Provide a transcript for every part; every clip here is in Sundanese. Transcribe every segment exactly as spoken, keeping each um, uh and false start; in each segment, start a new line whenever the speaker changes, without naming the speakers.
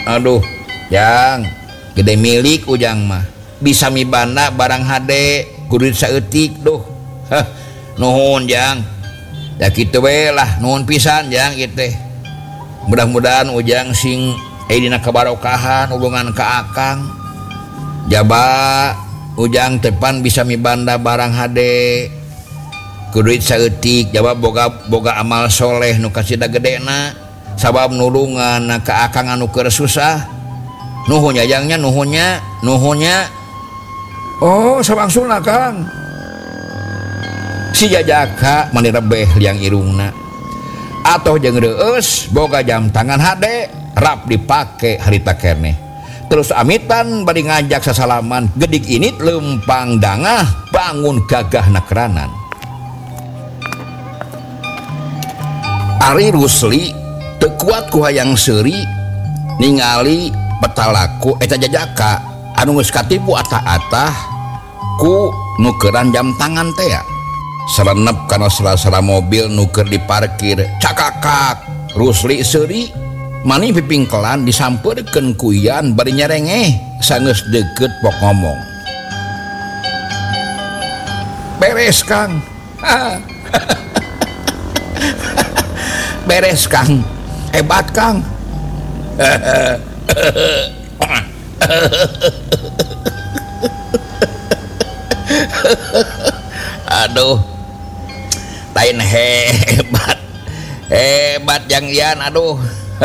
Aduh yang gede milik ujang mah bisa mibanda barang H D kudu saeutik duh. Hah, nuhun jang. Ya kitu we lah, nuhun pisan jang ieu teh. Mudah-mudahan ujang sing aya dina kabarokahan hubungan ka Akang. Jaba ujang tepan bisa mibanda barang H D kudu saeutik, jaba boga boga amal soleh nu kasida gedena sabab nulungan ka Akang anu keur susah. Nuhun ya jangnya, nuhunnya, nuhunnya. Oh, sabangsuna Kang. Si jajaka mani rebeh liang irungna. Atoh jeung reueus boga jam tangan H D rap dipake harita keneh. Terus amitan bari ngajak sasalaman gedik init lempang dangah bangun gagah nakranan. Ari Rusli teu kuat ku hayang seuri ningali petalaku eta jajaka anu geus katipu atah-atah ku nukeran jam tangan teh ya. Sarenep kana sela-sela mobil nu keur diparkir cakakak Rusli seuri mani pipingkelan disampeurkeun ku Ian bari nyerengeh sageus deukeut pok ngomong. Beres Kang. Beres Kang. Hebat Kang. Aduh lain hebat hebat yang Ian aduh.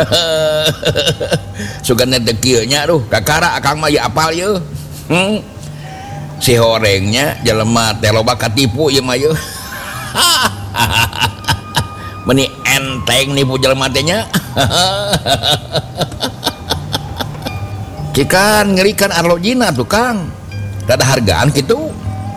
Sugana teu kieu nya aduh kakara Akang mah ya apal yeuh. Hmm. Si horengnya jelema teh loba katipu ieu mah yeuh. Meni enteng nipu jelema teh nya. Cikan ngerikan arlojina tuh Kang. Rada hargaan kitu.